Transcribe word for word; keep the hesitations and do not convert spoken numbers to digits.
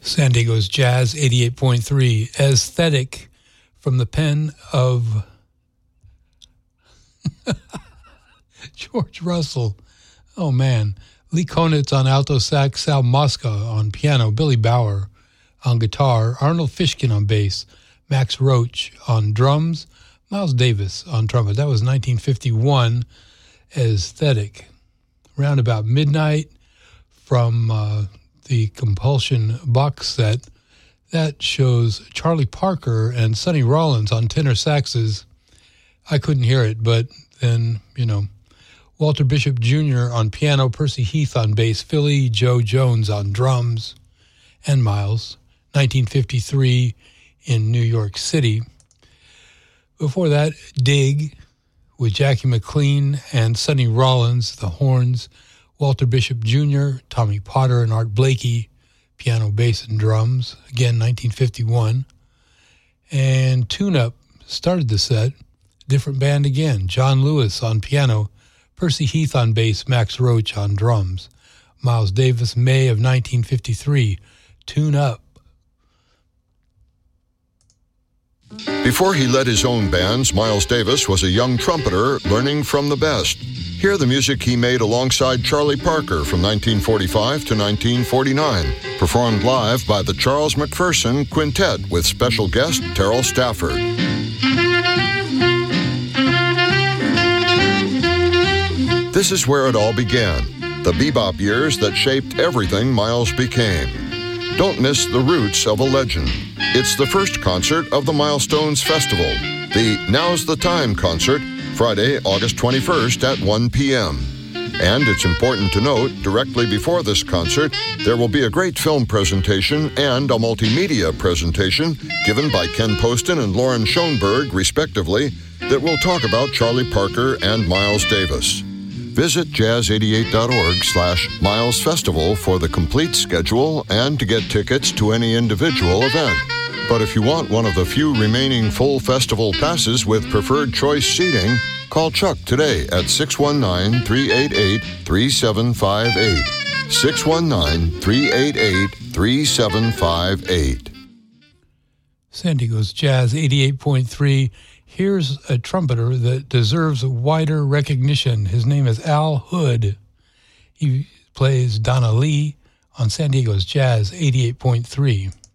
San Diego's Jazz eighty-eight point three. Aesthetic from the pen of George Russell. Oh, man. Lee Konitz on alto sax, Sal Mosca on piano, Billy Bauer on guitar, Arnold Fishkin on bass, Max Roach on drums, Miles Davis on trumpet. That was nineteen fifty-one. Aesthetic. Round about midnight from uh, the Compulsion box set. That shows Charlie Parker and Sonny Rollins on tenor saxes. I couldn't hear it, but then, you know, Walter Bishop Junior on piano, Percy Heath on bass, Philly Joe Jones on drums, and Miles. nineteen fifty-three in New York City. Before that, Dig with Jackie McLean and Sonny Rollins, the horns, Walter Bishop Junior, Tommy Potter, and Art Blakey, piano, bass, and drums. Again, nineteen fifty-one. And Tune Up started the set. Different band again. John Lewis on piano, Percy Heath on bass, Max Roach on drums. Miles Davis, May of nineteen fifty-three. Tune Up. Before he led his own bands, Miles Davis was a young trumpeter learning from the best. Hear the music he made alongside Charlie Parker from nineteen forty-five to nineteen forty-nine, performed live by the Charles McPherson Quintet with special guest Terrell Stafford. This is where it all began, the bebop years that shaped everything Miles became. Don't miss the roots of a legend. It's the first concert of the Milestones Festival, the Now's the Time concert, Friday, August twenty-first at one p.m. And it's important to note, directly before this concert, there will be a great film presentation and a multimedia presentation given by Ken Poston and Lauren Schoenberg, respectively, that will talk about Charlie Parker and Miles Davis. Visit jazz eighty-eight dot org slash Miles Festival for the complete schedule and to get tickets to any individual event. But if you want one of the few remaining full festival passes with preferred choice seating, call Chuck today at six one nine, three eight eight, three seven five eight. six one nine, three eight eight, three seven five eight. San Diego's Jazz eighty-eight point three. Here's a trumpeter that deserves wider recognition. His name is Al Hood. He plays Donna Lee on San Diego's Jazz eighty-eight point three.